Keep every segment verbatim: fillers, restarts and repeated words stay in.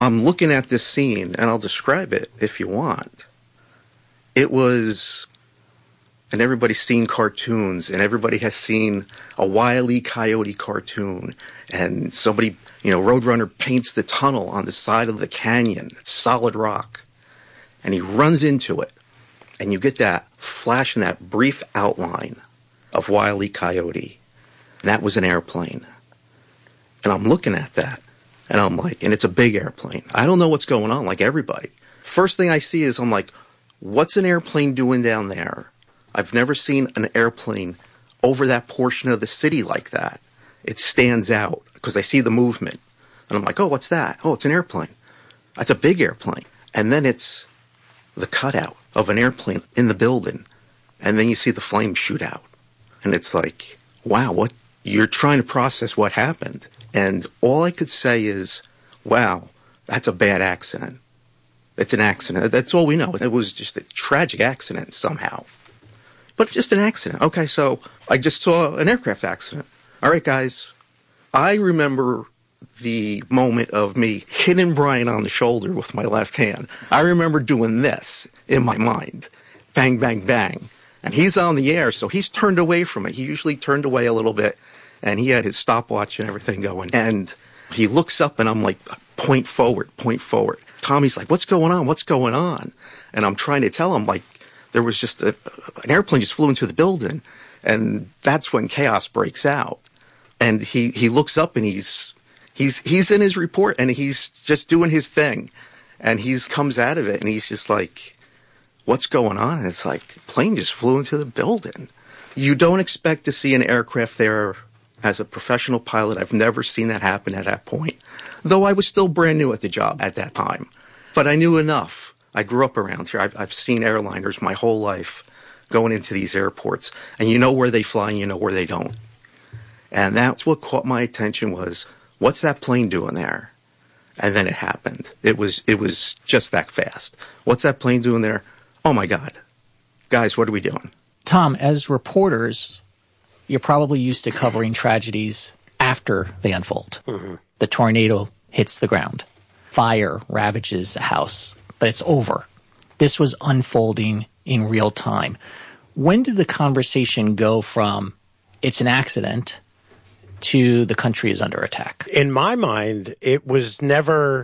I'm looking at this scene, and I'll describe it if you want. It was, and everybody's seen cartoons, and everybody has seen a Wile E. Coyote cartoon, and somebody, you know, Roadrunner paints the tunnel on the side of the canyon. It's solid rock. And he runs into it, and you get that flash and that brief outline of Wile E. Coyote. And that was an airplane. And I'm looking at that, and I'm like, and it's a big airplane. I don't know what's going on, like everybody. First thing I see is I'm like, what's an airplane doing down there? I've never seen an airplane over that portion of the city like that. It stands out because I see the movement. And I'm like, oh, what's that? Oh, it's an airplane. That's a big airplane. And then it's the cutout of an airplane in the building. And then you see the flames shoot out. And it's like, wow, what? You're trying to process what happened. And all I could say is, wow, that's a bad accident. It's an accident. That's all we know. It was just a tragic accident somehow. But it's just an accident. Okay, so I just saw an aircraft accident. All right, guys. I remember the moment of me hitting Brian on the shoulder with my left hand. I remember doing this in my mind. Bang, bang, bang. And he's on the air, so he's turned away from it. He usually turned away a little bit, and he had his stopwatch and everything going. And he looks up, and I'm like, point forward, point forward. Tommy's like, what's going on? What's going on? And I'm trying to tell him, like, there was just a, an airplane just flew into the building, and that's when chaos breaks out. And he, he looks up, and he's he's he's in his report, and he's just doing his thing. And he comes out of it, and he's just like, what's going on? And it's like, plane just flew into the building. You don't expect to see an aircraft there as a professional pilot. I've never seen that happen at that point, though I was still brand new at the job at that time. But I knew enough. I grew up around here. I've, I've seen airliners my whole life going into these airports, and you know where they fly and you know where they don't. And that's what caught my attention was, what's that plane doing there? And then it happened. It was it was just that fast. What's that plane doing there? Oh, my God. Guys, what are we doing? Tom, as reporters, you're probably used to covering tragedies after they unfold. Mm-hmm. The tornado hits the ground. Fire ravages a house, but it's over. This was unfolding in real time. When did the conversation go from it's an accident to the country is under attack? In my mind, it was never,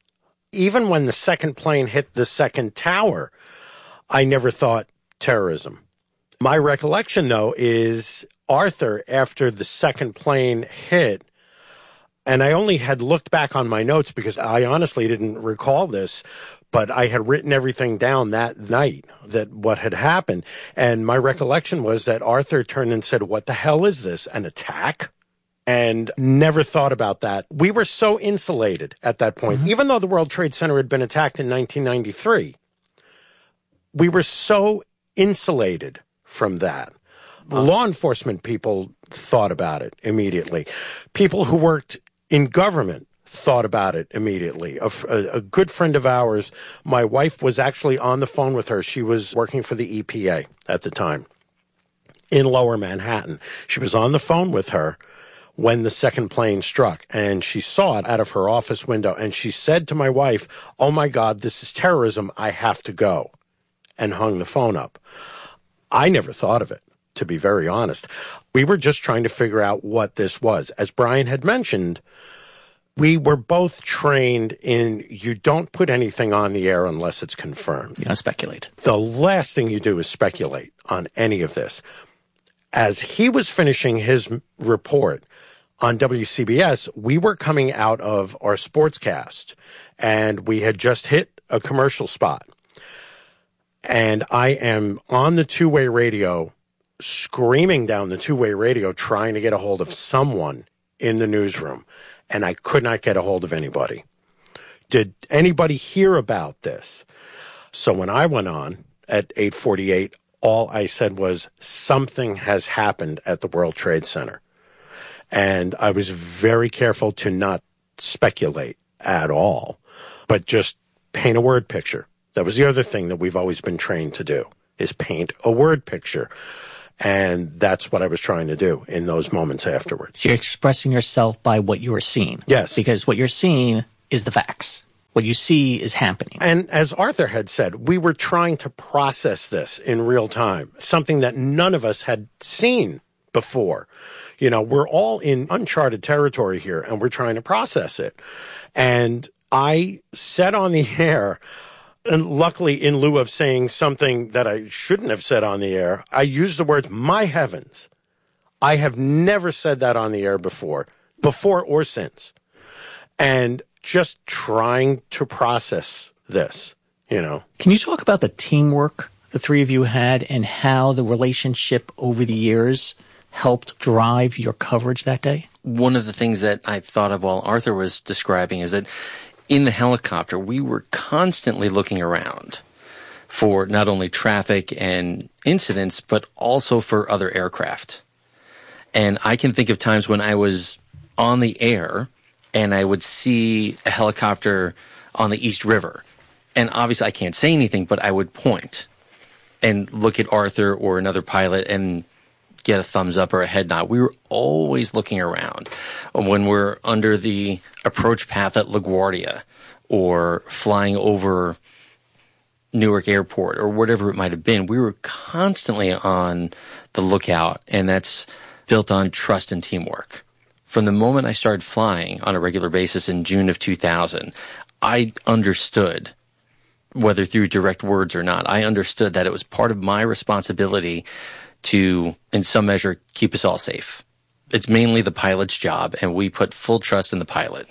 even when the second plane hit the second tower, I never thought terrorism. My recollection, though, is Arthur, after the second plane hit, and I only had looked back on my notes because I honestly didn't recall this, but I had written everything down that night, that what had happened. And my recollection was that Arthur turned and said, what the hell is this, an attack? And never thought about that. We were so insulated at that point. Mm-hmm. Even though the World Trade Center had been attacked in nineteen ninety-three, we were so insulated from that. Wow. Law enforcement people thought about it immediately. People who worked in government thought about it immediately. A, a, a good friend of ours, my wife was actually on the phone with her. She was working for the E P A at the time in Lower Manhattan. She was on the phone with her when the second plane struck, and she saw it out of her office window, and she said to my wife, oh my God, this is terrorism, I have to go, and hung the phone up. I never thought of it, to be very honest. We were just trying to figure out what this was. As Brian had mentioned, we were both trained in you don't put anything on the air unless it's confirmed. You don't speculate. The last thing you do is speculate on any of this. As he was finishing his report on W C B S, we were coming out of our sportscast, and we had just hit a commercial spot. And I am on the two-way radio, screaming down the two-way radio, trying to get a hold of someone in the newsroom, and I could not get a hold of anybody. Did anybody hear about this? So when I went on at eight forty-eight, all I said was, something has happened at the World Trade Center. And I was very careful to not speculate at all, but just paint a word picture. That was the other thing that we've always been trained to do, is paint a word picture. And that's what I was trying to do in those moments afterwards. So you're expressing yourself by what you were seeing. Yes. Because what you're seeing is the facts. What What you see is happening. And as Arthur had said, we were trying to process this in real time, something that none of us had seen before. You know, we're all in uncharted territory here, and we're trying to process it. And I said on the air, and luckily in lieu of saying something that I shouldn't have said on the air, I used the words, "My heavens." I have never said that on the air before, before or since. And just trying to process this, you know. Can you talk about the teamwork the three of you had and how the relationship over the years helped drive your coverage that day? One of the things that I thought of while Arthur was describing is that in the helicopter, we were constantly looking around for not only traffic and incidents, but also for other aircraft. And I can think of times when I was on the air and I would see a helicopter on the East River. And obviously I can't say anything, but I would point and look at Arthur or another pilot and get a thumbs up or a head nod. We were always looking around. When we're under the approach path at LaGuardia or flying over Newark Airport or whatever it might have been, we were constantly on the lookout, and that's built on trust and teamwork. From the moment I started flying on a regular basis in June of two thousand, I understood, whether through direct words or not, I understood that it was part of my responsibility to, in some measure, keep us all safe. It's mainly the pilot's job, and we put full trust in the pilot.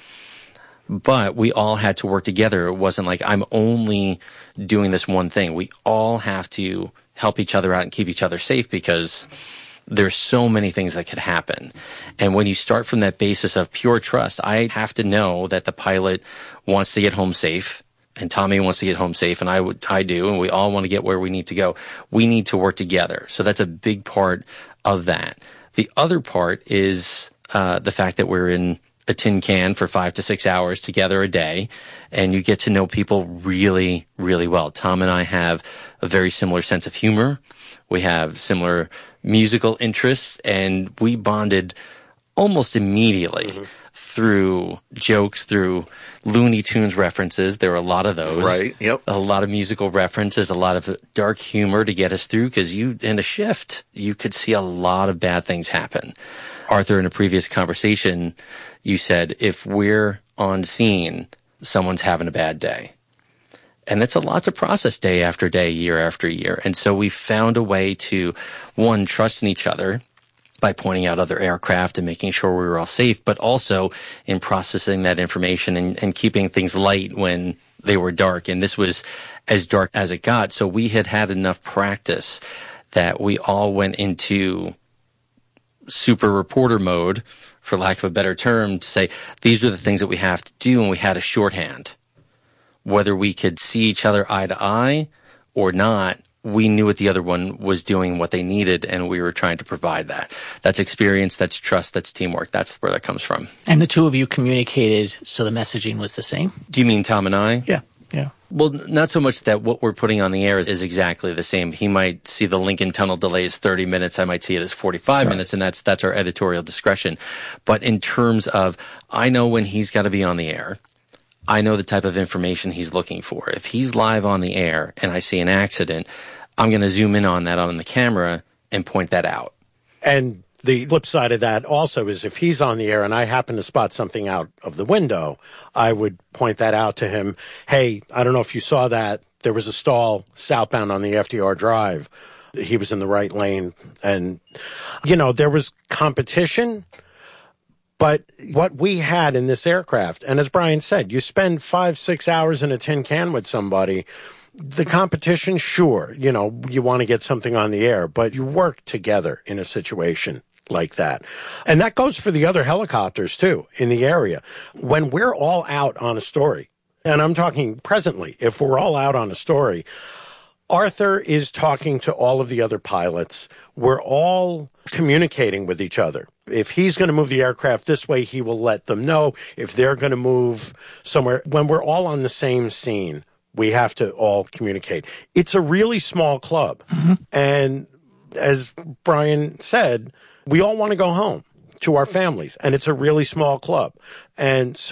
But we all had to work together. It wasn't like I'm only doing this one thing. We all have to help each other out and keep each other safe because there's so many things that could happen. And when you start from that basis of pure trust, I have to know that the pilot wants to get home safe, and Tommy wants to get home safe, and I would, I do, and we all want to get where we need to go. We need to work together. So that's a big part of that. The other part is uh, the fact that we're in a tin can for five to six hours together a day, and you get to know people really, really well. Tom and I have a very similar sense of humor. We have similar musical interests, and we bonded almost immediately mm-hmm. through jokes, through Looney Tunes references. There were a lot of those. Right, yep. A lot of musical references, a lot of dark humor to get us through, because you, in a shift, you could see a lot of bad things happen. Arthur, in a previous conversation, you said, if we're on scene, someone's having a bad day. And that's a lot to process day after day, year after year. And so we found a way to, one, trust in each other by pointing out other aircraft and making sure we were all safe, but also in processing that information and, and keeping things light when they were dark. And this was as dark as it got. So we had had enough practice that we all went into super reporter mode, for lack of a better term, to say, these are the things that we have to do, and we had a shorthand. Whether we could see each other eye to eye or not, we knew what the other one was doing, what they needed, and we were trying to provide that. That's experience, that's trust, that's teamwork. That's where that comes from. And the two of you communicated so the messaging was the same? Do you mean Tom and I? Yeah, yeah. Well, not so much that what we're putting on the air is, is exactly the same. He might see the Lincoln Tunnel delay as thirty minutes. I might see it as forty-five right. minutes, and that's that's our editorial discretion. But in terms of, I know when he's got to be on the air. I know the type of information he's looking for. If he's live on the air and I see an accident, I'm going to zoom in on that on the camera and point that out. And the flip side of that also is if he's on the air and I happen to spot something out of the window, I would point that out to him. Hey, I don't know if you saw that. There was a stall southbound on the F D R Drive. He was in the right lane. And, you know, there was competition. But what we had in this aircraft, and as Brian said, you spend five, six hours in a tin can with somebody. The competition, sure, you know, you want to get something on the air, but you work together in a situation like that. And that goes for the other helicopters, too, in the area. When we're all out on a story, and I'm talking presently, if we're all out on a story, Arthur is talking to all of the other pilots. We're all communicating with each other. If he's going to move the aircraft this way, he will let them know. If they're going to move somewhere, when we're all on the same scene, we have to all communicate. It's a really small club. Mm-hmm. And as Brian said, we all want to go home to our families, and it's a really small club. And so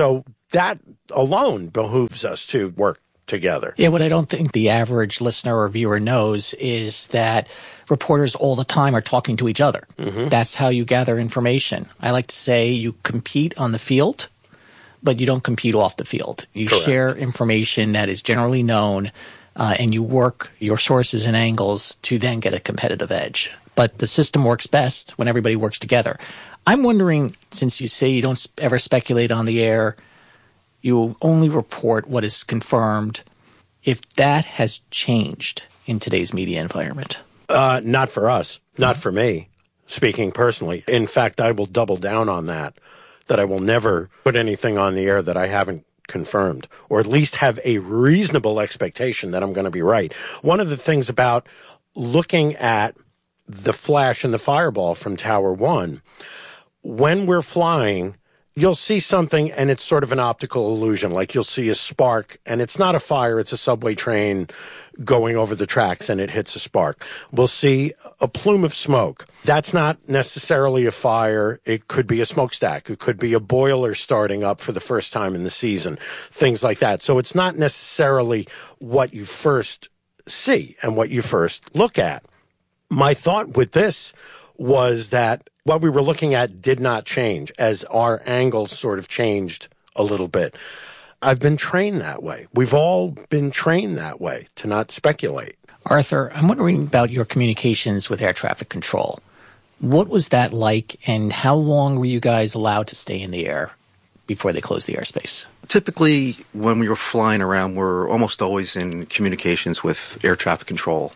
that alone behooves us to work together. Yeah, what I don't think the average listener or viewer knows is that reporters all the time are talking to each other. Mm-hmm. That's how you gather information. I like to say you compete on the field, but you don't compete off the field. You Correct. Share information that is generally known, uh, and you work your sources and angles to then get a competitive edge. But the system works best when everybody works together. I'm wondering, since you say you don't ever speculate on the air, you only report what is confirmed, if that has changed in today's media environment. Uh, not for us, not for me, speaking personally. In fact, I will double down on that, that I will never put anything on the air that I haven't confirmed, or at least have a reasonable expectation that I'm going to be right. One of the things about looking at the flash and the fireball from Tower One, when we're flying, you'll see something and it's sort of an optical illusion, like you'll see a spark and it's not a fire, it's a subway train going over the tracks and it hits a spark. We'll see a plume of smoke. That's not necessarily a fire. It could be a smokestack. It could be a boiler starting up for the first time in the season, things like that. So it's not necessarily what you first see and what you first look at. My thought with this was that what we were looking at did not change as our angles sort of changed a little bit. I've been trained that way. We've all been trained that way, to not speculate. Arthur, I'm wondering about your communications with air traffic control. What was that like, and how long were you guys allowed to stay in the air before they closed the airspace? Typically, when we were flying around, we're almost always in communications with air traffic control.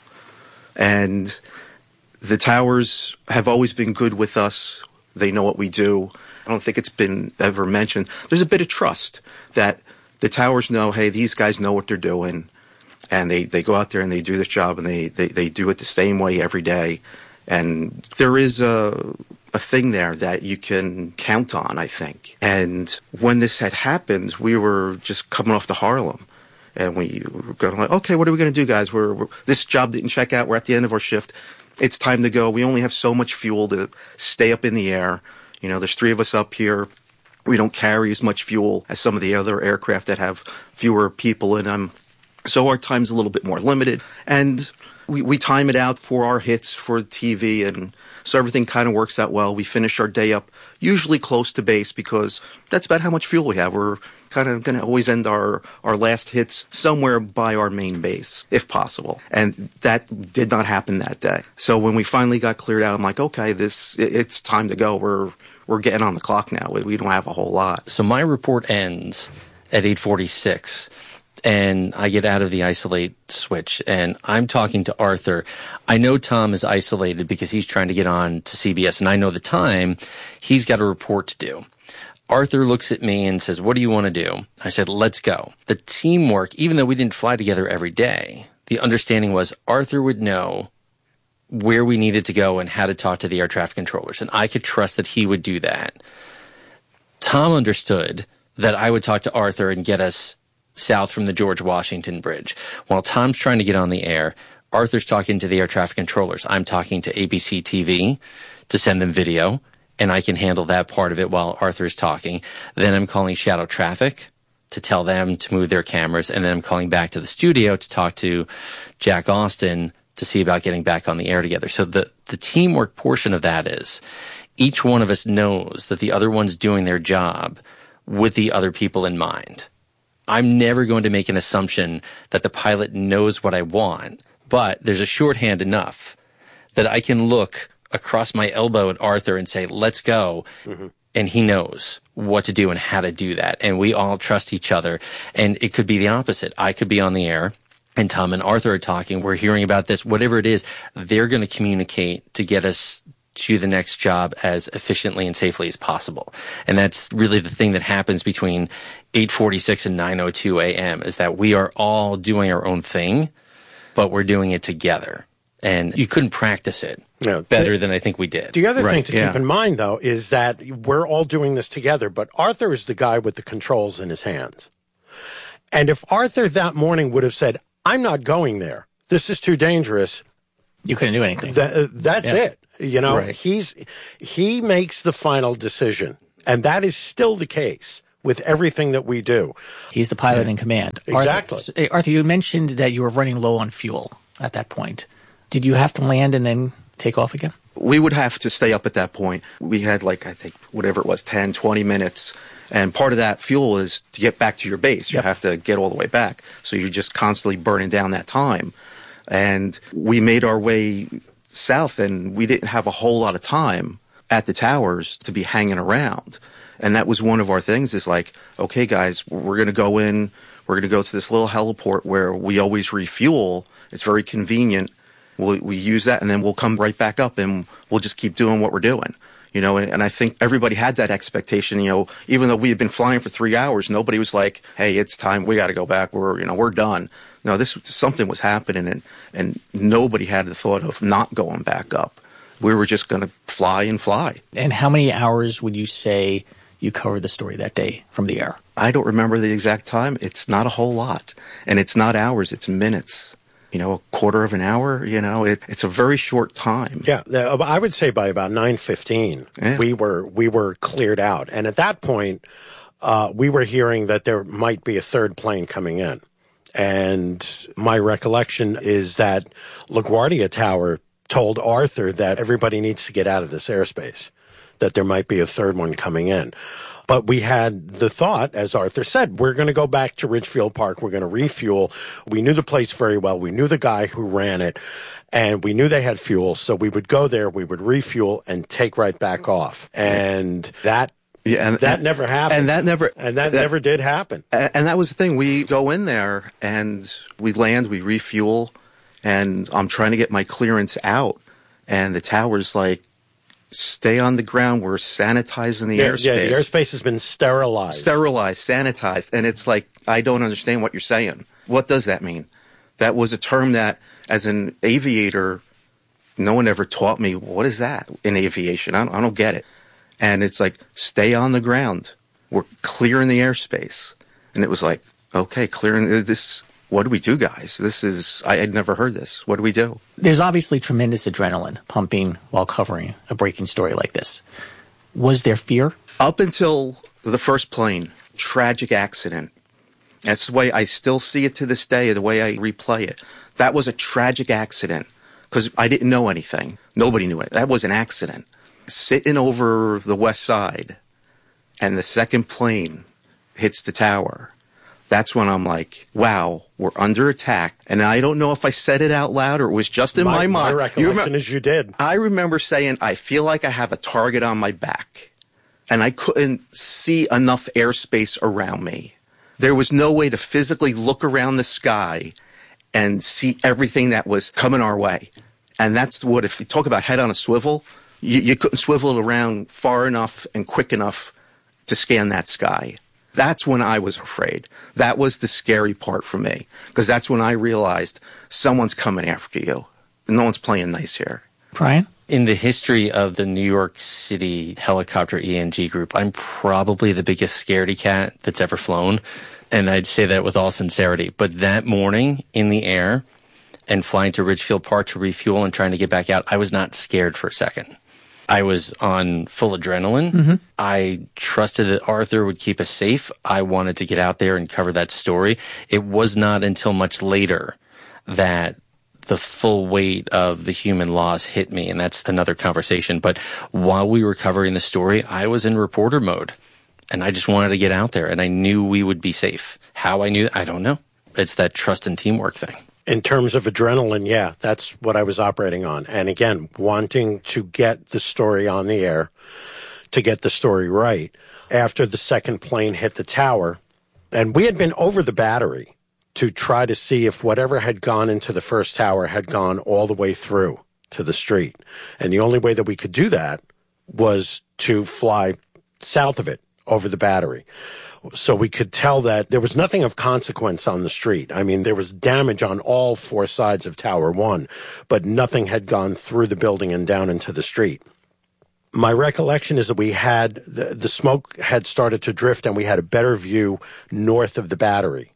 And the towers have always been good with us. They know what we do. I don't think it's been ever mentioned. There's a bit of trust that the towers know, hey, these guys know what they're doing, and they, they go out there and they do this job, and they, they, they do it the same way every day. And there is a, a thing there that you can count on, I think. And when this had happened, we were just coming off to Harlem. And we were going like, okay, what are we going to do, guys? We're, we're this job didn't check out. We're at the end of our shift. It's time to go. We only have so much fuel to stay up in the air. You know, there's three of us up here. We don't carry as much fuel as some of the other aircraft that have fewer people in them. So our time's a little bit more limited. And we, we time it out for our hits for T V. And so everything kind of works out well. We finish our day up usually close to base because that's about how much fuel we have. We're kind of going to always end our, our last hits somewhere by our main base, if possible. And that did not happen that day. So when we finally got cleared out, I'm like, okay, this it, it's time to go. We're we're getting on the clock now. We, we don't have a whole lot. So my report ends at eight forty-six, and I get out of the isolate switch, and I'm talking to Arthur. I know Tom is isolated because he's trying to get on to C B S, and I know the time he's got a report to do. Arthur looks at me and says, what do you want to do? I said, let's go. The teamwork, even though we didn't fly together every day, the understanding was Arthur would know where we needed to go and how to talk to the air traffic controllers, and I could trust that he would do that. Tom understood that I would talk to Arthur and get us south from the George Washington Bridge. While Tom's trying to get on the air, Arthur's talking to the air traffic controllers. I'm talking to A B C T V to send them video, and I can handle that part of it while Arthur's talking. Then I'm calling Shadow Traffic to tell them to move their cameras, and then I'm calling back to the studio to talk to Jack Austin to see about getting back on the air together. So the, the teamwork portion of that is each one of us knows that the other one's doing their job with the other people in mind. I'm never going to make an assumption that the pilot knows what I want, but there's a shorthand enough that I can look across my elbow at Arthur and say, let's go. Mm-hmm. And he knows what to do and how to do that. And we all trust each other. And it could be the opposite. I could be on the air and Tom and Arthur are talking. We're hearing about this, whatever it is, they're going to communicate to get us to the next job as efficiently and safely as possible. And that's really the thing that happens between eight forty-six and nine oh two a.m. is that we are all doing our own thing, but we're doing it together. And you couldn't practice it no, better the, than I think we did. The other right, thing to yeah. keep in mind, though, is that we're all doing this together, but Arthur is the guy with the controls in his hands. And if Arthur that morning would have said, I'm not going there, this is too dangerous, you couldn't do anything. Th- that's yeah. it. You know, right. he's he makes the final decision, and that is still the case with everything that we do. He's the pilot in command. Exactly. Arthur, Arthur, you mentioned that you were running low on fuel at that point. Did you have to land and then take off again? We would have to stay up at that point. We had like, I think, whatever it was, ten, twenty minutes. And part of that fuel is to get back to your base. You Yep. have to get all the way back. So you're just constantly burning down that time. And we made our way south, and we didn't have a whole lot of time at the towers to be hanging around. And that was one of our things is like, okay, guys, we're going to go in. We're going to go to this little heliport where we always refuel. It's very convenient. We'll, we use that, and then we'll come right back up, and we'll just keep doing what we're doing. You know, and, and I think everybody had that expectation. You know, even though we had been flying for three hours, nobody was like, "Hey, it's time. We got to go back. We're, you know, we're done." No, this something was happening, and and nobody had the thought of not going back up. We were just going to fly and fly. And how many hours would you say you covered the story that day from the air? I don't remember the exact time. It's not a whole lot, and it's not hours. It's minutes. You know, a quarter of an hour, you know, it, it's a very short time. Yeah, I would say by about nine fifteen, yeah. we were we were cleared out. And at that point, uh, we were hearing that there might be a third plane coming in. And my recollection is that LaGuardia Tower told Arthur that everybody needs to get out of this airspace, that there might be a third one coming in. But we had the thought, as Arthur said, we're going to go back to Ridgefield Park. We're going to refuel. We knew the place very well. We knew the guy who ran it, and we knew they had fuel. So we would go there, we would refuel, and take right back off. And that yeah, and, that and, never happened. And that never and that, that never did happen. And, and that was the thing. We go in there, and we land, we refuel, and I'm trying to get my clearance out, and the tower's like, stay on the ground. We're sanitizing the yeah, airspace. Yeah, the airspace has been sterilized. Sterilized, sanitized. And it's like, I don't understand what you're saying. What does that mean? That was a term that, as an aviator, no one ever taught me, what is that in aviation? I don't, I don't get it. And it's like, stay on the ground. We're clearing the airspace. And it was like, okay, clearing this. What do we do, guys? This is, I had never heard this. What do we do? There's obviously tremendous adrenaline pumping while covering a breaking story like this. Was there fear? Up until the first plane, tragic accident. That's the way I still see it to this day, the way I replay it. That was a tragic accident because I didn't know anything. Nobody knew it. That was an accident. Sitting over the west side and the second plane hits the tower. That's when I'm like, wow, we're under attack. And I don't know if I said it out loud or it was just in my, my mind. My recollection you remember, is you did. I remember saying, I feel like I have a target on my back. And I couldn't see enough airspace around me. There was no way to physically look around the sky and see everything that was coming our way. And that's what, if you talk about head on a swivel, you, you couldn't swivel it around far enough and quick enough to scan that sky. That's when I was afraid. That was the scary part for me, because that's when I realized someone's coming after you. No one's playing nice here. Brian? In the history of the New York City helicopter E N G group, I'm probably the biggest scaredy cat that's ever flown, and I'd say that with all sincerity. But that morning in the air and flying to Ridgefield Park to refuel and trying to get back out, I was not scared for a second. I was on full adrenaline. Mm-hmm. I trusted that Arthur would keep us safe. I wanted to get out there and cover that story. It was not until much later that the full weight of the human loss hit me, and that's another conversation. But while we were covering the story, I was in reporter mode, and I just wanted to get out there, and I knew we would be safe. How I knew, I don't know. It's that trust and teamwork thing. In terms of adrenaline, yeah, that's what I was operating on. And again, wanting to get the story on the air, to get the story right. After the second plane hit the tower, and we had been over the battery to try to see if whatever had gone into the first tower had gone all the way through to the street. And the only way that we could do that was to fly south of it, over the battery. So we could tell that there was nothing of consequence on the street. I mean, there was damage on all four sides of Tower One, but nothing had gone through the building and down into the street. My recollection is that we had, the, the smoke had started to drift and we had a better view north of the battery.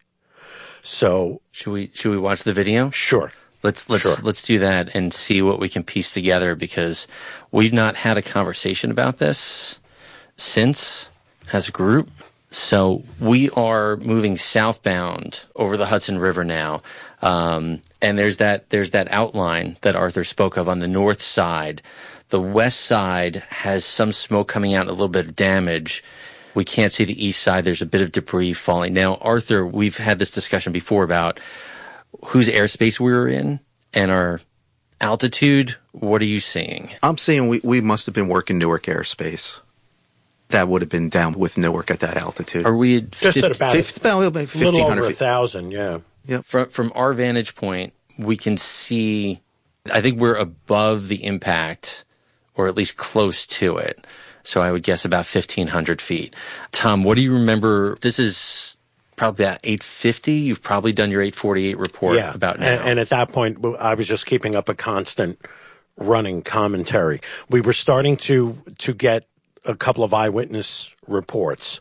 So should we should we watch the video? Sure. Let's let's sure. let's do that and see what we can piece together, because we've not had a conversation about this since as a group. So we are moving southbound over the Hudson River now. Um, and there's that, there's that outline that Arthur spoke of on the north side. The west side has some smoke coming out and a little bit of damage. We can't see the east side. There's a bit of debris falling. Now, Arthur, we've had this discussion before about whose airspace we were in and our altitude. What are you seeing? I'm saying we, we must have been working Newark airspace. That would have been down with Newark at that altitude. Are we at Just fifty, at about fifty, about a little over a feet. thousand, yeah. Yep. From, from our vantage point, we can see, I think we're above the impact, or at least close to it. So I would guess about fifteen hundred feet. Tom, what do you remember? This is probably about eight fifty. You've probably done your eight forty-eight report Yeah, about now. and, and at that point, I was just keeping up a constant running commentary. We were starting to to get a couple of eyewitness reports.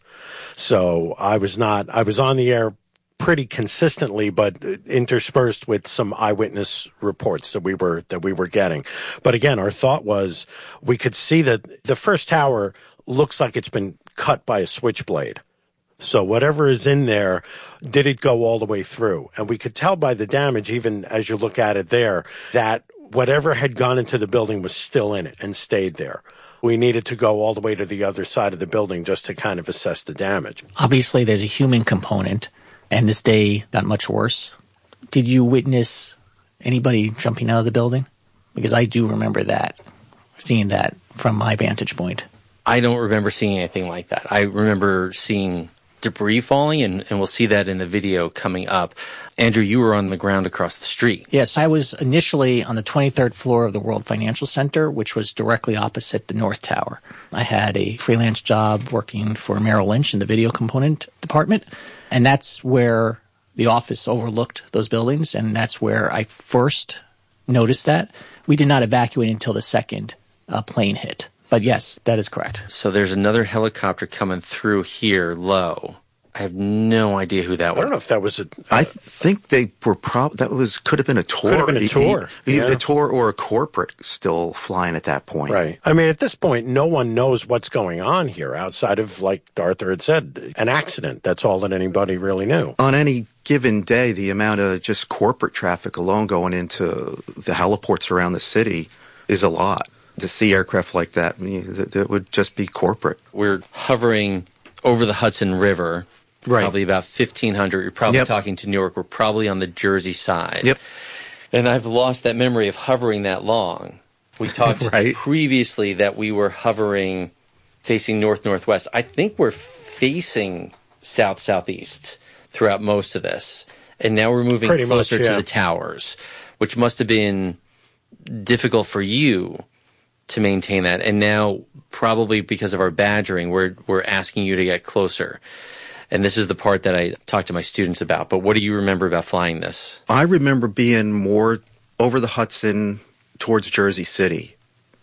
So I was not, I was on the air pretty consistently, but interspersed with some eyewitness reports that we were, that we were getting. But again, our thought was we could see that the first tower looks like it's been cut by a switchblade. So whatever is in there, did it go all the way through? And we could tell by the damage, even as you look at it there, that whatever had gone into the building was still in it and stayed there. We needed to go all the way to the other side of the building just to kind of assess the damage. Obviously, there's a human component, and this day got much worse. Did you witness anybody jumping out of the building? Because I do remember that, seeing that from my vantage point. I don't remember seeing anything like that. I remember seeing debris falling, and, and we'll see that in the video coming up. Andrew, you were on the ground across the street. Yes, I was initially on the twenty-third floor of the World Financial Center, which was directly opposite the North Tower. I had a freelance job working for Merrill Lynch in the video component department, and that's where the office overlooked those buildings, and that's where I first noticed that. We did not evacuate until the second uh, plane hit. But yes, that is correct. So there's another helicopter coming through here low. I have no idea who that I was. don't know if that was a... I think they were prob that was could have been a tour. Could have been a tour, E- e- yeah. A tour or a corporate still flying at that point. Right. I mean, at this point, no one knows what's going on here outside of, like Arthur had said, an accident. That's all that anybody really knew. On any given day, the amount of just corporate traffic alone going into the heliports around the city is a lot. To see aircraft like that, I mean, that, that would just be corporate. We're hovering over the Hudson River, Right. probably about fifteen hundred. You're probably Yep. talking to Newark. We're probably on the Jersey side. Yep. And I've lost that memory of hovering that long. We talked Right. previously that we were hovering facing north-northwest. I think we're facing south-southeast throughout most of this. And now we're moving Pretty closer much, to yeah. the towers, which must have been difficult for you to maintain that. And now, probably because of our badgering, we're we're asking you to get closer. And this is the part that I talk to my students about. But what do you remember about flying this? I remember being more over the Hudson towards Jersey City.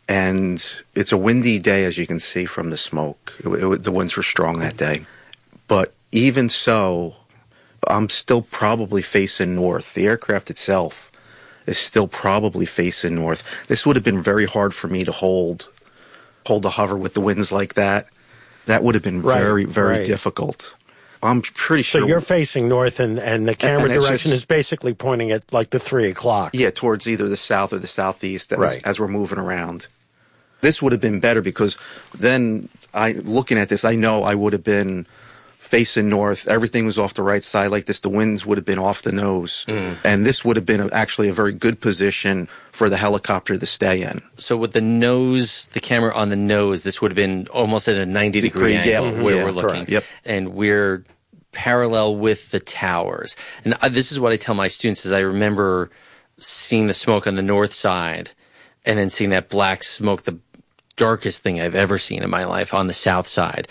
And it's a windy day, as you can see from the smoke. It, it, the winds were strong that day. But even so, I'm still probably facing north. The aircraft itself is still probably facing north. This would have been very hard for me to hold, hold a hover with the winds like that. That would have been Right, very, very right. difficult. I'm pretty So sure. you're facing north, and, and the camera and it's direction just- is basically pointing at like the three o'clock. Yeah, towards either the south or the southeast as, Right. as we're moving around. This would have been better because then, I looking at this, I know I would have been facing north. Everything was off the right side like this. The winds would have been off the nose. And this would have been a, actually a very good position for the helicopter to stay in. So with the nose, the camera on the nose, this would have been almost at a ninety degree Degree, yeah, angle mhm, where yeah, we're looking. correct, yep. And we're parallel with the towers. And I, this is what I tell my students is I remember seeing the smoke on the north side and then seeing that black smoke, the darkest thing I've ever seen in my life, on the south side.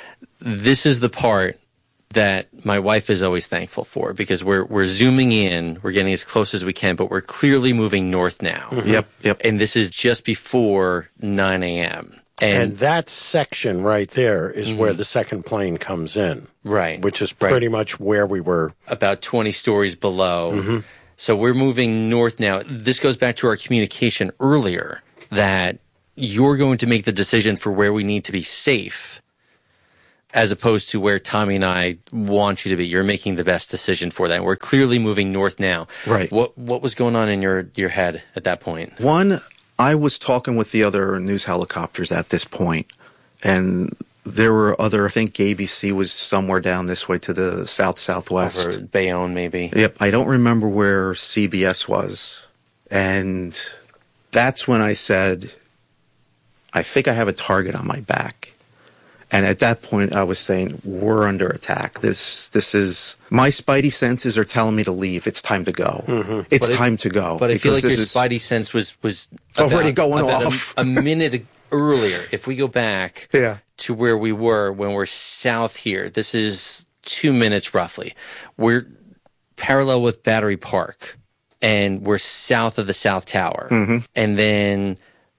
This is the part that my wife is always thankful for because we're we're zooming in, we're getting as close as we can, but we're clearly moving north now. Yep, yep. And this is just before nine a.m. And, And, that section right there is where the second plane comes in, right, which is right. pretty much where we were. about twenty stories below. So we're moving north now. This goes back to our communication earlier that you're going to make the decision for where we need to be safe. as opposed to where Tommy and I want you to be. You're making the best decision for that. We're clearly moving north now. Right. What what was going on in your, your head at that point? One, I was talking with the other news helicopters at this point, and there were other, I think A B C was somewhere down this way to the south-southwest. Over Bayonne, maybe. Yep. I don't remember where C B S was. And that's when I said, I think I have a target on my back. And at that point, I was saying, we're under attack. This this is, my spidey senses are telling me to leave. It's time to go. Mm-hmm. It's But it- time to go. But I feel like because your this is- spidey sense was, was Already about- going about a- off. A, minute earlier. If we go back Yeah. to where we were when we're south here, this is two minutes roughly. We're parallel with Battery Park, and we're south of the South Tower. Mm-hmm. And then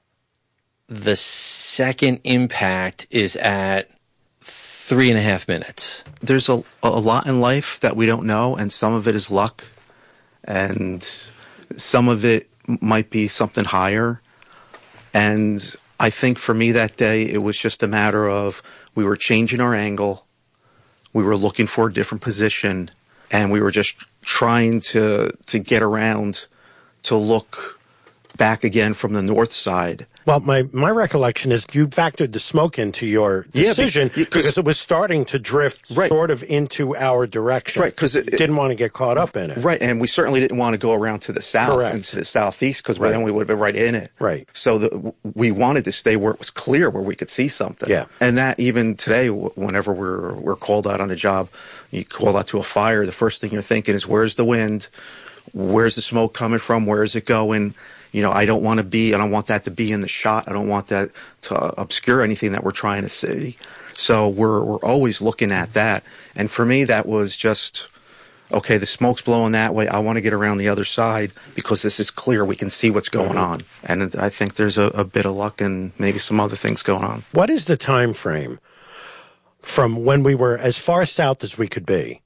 the second impact is at three and a half minutes. There's a, a lot in life that we don't know, and some of it is luck, and some of it might be something higher. And I think for me that day, it was just a matter of we were changing our angle, we were looking for a different position, and we were just trying to to get around to look back again from the north side. Well, my, my recollection is you factored the smoke into your Yeah, be- decision because- because it was starting to drift Right. sort of into our direction. Right, 'cause it- You didn't want to get caught up in it. Right, and we certainly didn't want to go around to the south Correct. and to the southeast because Right. then we would have been right in it. Right. So the, we wanted to stay where it was clear, where we could see something. Yeah. And that even today, w- whenever we're we're called out on a job, you call out to a fire, the first thing you're thinking is, where's the wind? Where's the smoke coming from? Where is it going? You know, I don't want to be, I don't want that to be in the shot. I don't want that to obscure anything that we're trying to see. So we're we're always looking at that. And for me, that was just, okay, the smoke's blowing that way. I want to get around the other side because this is clear. We can see what's going on. And I think there's a, a bit of luck and maybe some other things going on. What is the time frame from when we were as far south as we could be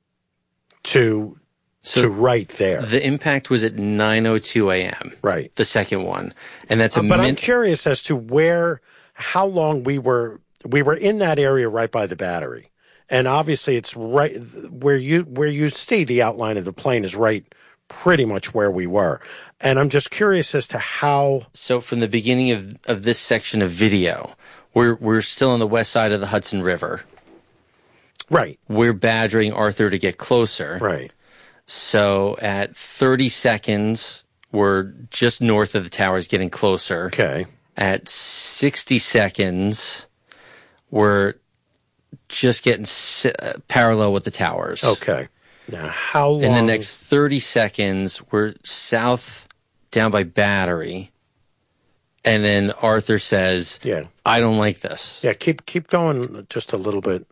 to So to right there? the impact was at nine oh two a.m. Right. The second one. And that's a Uh, but I'm min- curious as to where, how long we were, we were in that area right by the battery. And obviously it's right where you, where you see the outline of the plane is right pretty much where we were. And I'm just curious as to how, So from the beginning of, of this section of video, we're we're still on the west side of the Hudson River. right, We're badgering Arthur to get closer. right, So at thirty seconds, we're just north of the towers getting closer. okay, At sixty seconds, we're just getting si- uh, parallel with the towers. okay. Now, how long? In the next thirty seconds, we're south down by Battery. And then Arthur says, yeah, I don't like this. yeah, keep, keep going just a little bit,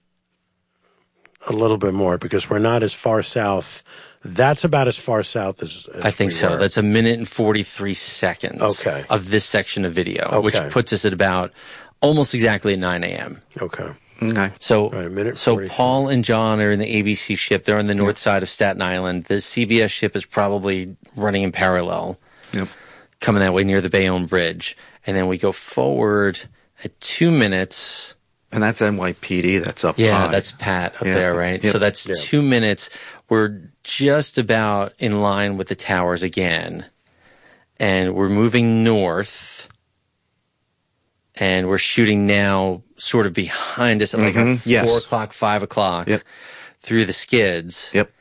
a little bit more because we're not as far south. That's about as far south as, as I think we so. were. That's a minute and forty-three seconds Okay. of this section of video, which Okay. puts us at about almost exactly at nine a.m. okay. Okay. So, Right, a minute so forty-three. Paul and John are in the A B C ship. They're on the north side of Staten Island. The C B S ship is probably running in parallel, Yep. coming that way near the Bayonne Bridge. And then we go forward at two minutes. And that's N Y P D. That's up Yeah, high. that's Pat up Yeah. there, right? Yep. So that's Yeah. two minutes. We're just about in line with the towers again. And we're moving north. And we're shooting now sort of behind us at like a Mhm. Yes. four o'clock, five o'clock Yep. through the skids. Yep.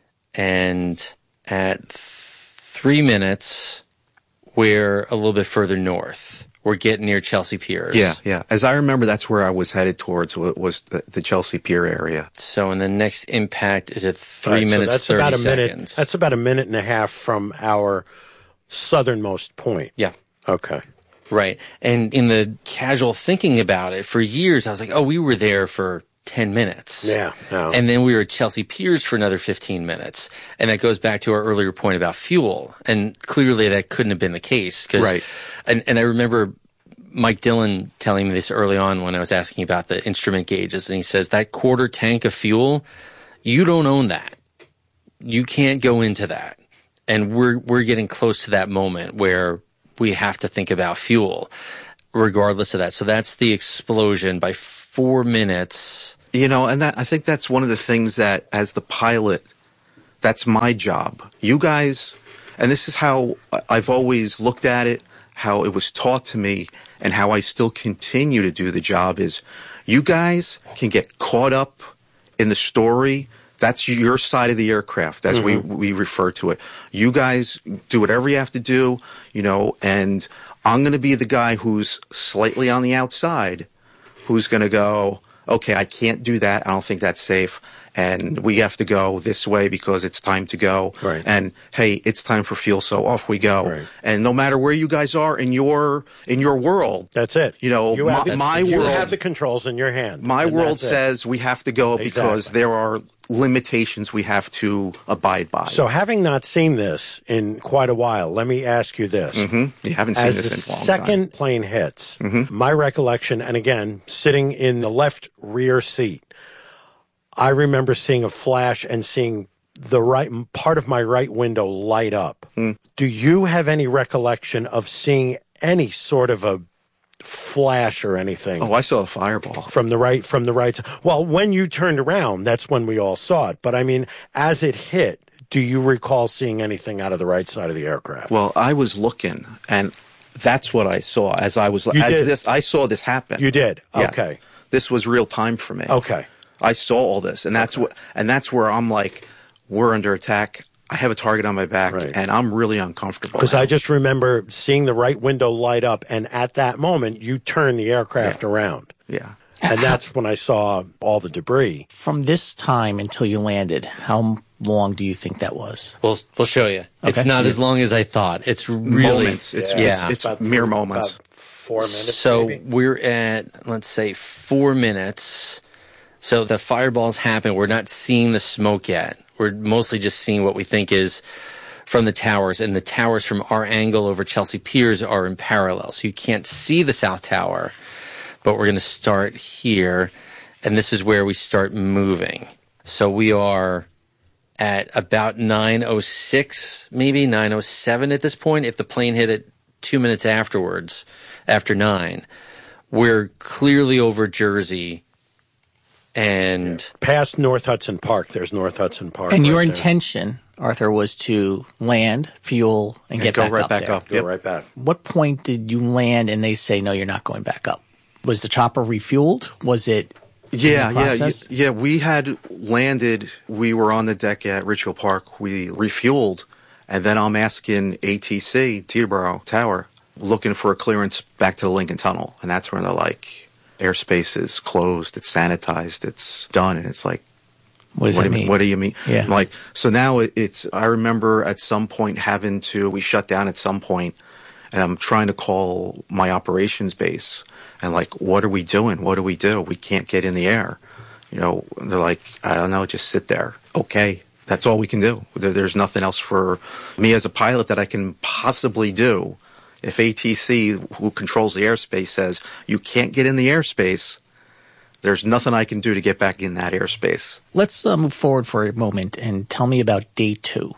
And at th- three minutes, we're a little bit further north. We're getting near Chelsea Piers. Yeah, yeah. As I remember, that's where I was headed towards, wa- was the, the Chelsea Pier area. So, and the next impact is at three All right, so minutes, that's thirty about a seconds. minute. That's about a minute and a half from our southernmost point. Yeah. Okay. Right. And in the casual thinking about it, for years, I was like, oh, we were there for ten minutes. Yeah. No. And then we were at Chelsea Piers for another fifteen minutes. And that goes back to our earlier point about fuel. And clearly that couldn't have been the case. 'cause- Right. And, and I remember Mike Dillon telling me this early on when I was asking about the instrument gauges. And he says, that quarter tank of fuel, you don't own that. You can't go into that. And we're, we're getting close to that moment where we have to think about fuel regardless of that. So that's the explosion. By four minutes, You know, and that, I think that's one of the things that, as the pilot, that's my job. You guys, and this is how I've always looked at it, how it was taught to me, and how I still continue to do the job is, you guys can get caught up in the story. That's your side of the aircraft, as mm-hmm. we we refer to it. You guys do whatever you have to do, you know, and I'm going to be the guy who's slightly on the outside, who's going to go, okay, I can't do that. I don't think that's safe. And we have to go this way because it's time to go. Right. And hey, it's time for fuel, so off we go. Right. And no matter where you guys are in your in your world, that's it. You know, you my, have, my you world have the controls in your hand. My world says we have to go exactly. because there are limitations we have to abide by. So, having not seen this in quite a while, let me ask you this: mm-hmm. You haven't seen As this the in a long second time. plane hits, mm-hmm. my recollection, and again, sitting in the left rear seat, I remember seeing a flash and seeing the right part of my right window light up. Mm. Do you have any recollection of seeing any sort of a flash or anything? Oh, I saw a fireball from the right from the right. Well, when you turned around, that's when we all saw it. But I mean, as it hit, do you recall seeing anything out of the right side of the aircraft? Well, I was looking, and that's what I saw as I was you as did. this. I saw this happen. You did. Yeah. Okay. This was real time for me. Okay. I saw all this, and that's okay. what, and that's where I'm like, we're under attack. I have a target on my back, right. and I'm really uncomfortable. Because I just remember seeing the right window light up, and at that moment, you turn the aircraft yeah. around. Yeah. And that's when I saw all the debris. From this time until you landed, how long do you think that was? We'll we'll show you. Okay. It's not yeah. as long as I thought. It's really moments. It's yeah. it's, it's, about mere three, moments. About four minutes. So maybe? we're at, let's say, four minutes. So the fireballs happen. We're not seeing the smoke yet. We're mostly just seeing what we think is from the towers. And the towers from our angle over Chelsea Piers are in parallel. So you can't see the South Tower. But we're going to start here. And this is where we start moving. So we are at about nine oh six, maybe nine oh seven at this point. If the plane hit it two minutes afterwards, after nine, we're clearly over Jersey. And yeah. Past North Hudson Park, there's North Hudson Park. And right your there. intention, Arthur, was to land, fuel, and, and get go back right up back there. up. Go Yep. right back. What point did you land and they say, no, you're not going back up? Was the chopper refueled? Was it Yeah, in the yeah, process? yeah. We had landed. We were on the deck at Ridgefield Park. We refueled, and then I'm asking A T C, Teterboro Tower, looking for a clearance back to the Lincoln Tunnel. And that's when they're like, airspace is closed, it's sanitized, it's done. And it's like, What does what that do you mean? What do you mean? Yeah. I'm like, so now it, it's, I remember at some point having to, we shut down at some point, and I'm trying to call my operations base. And like, what are we doing? What do we do? We can't get in the air. You know, they're like, I don't know, just sit there. Okay, that's all we can do. There, there's nothing else for me as a pilot that I can possibly do. If A T C, who controls the airspace, says you can't get in the airspace, there's nothing I can do to get back in that airspace. Let's uh, move forward for a moment and tell me about day two.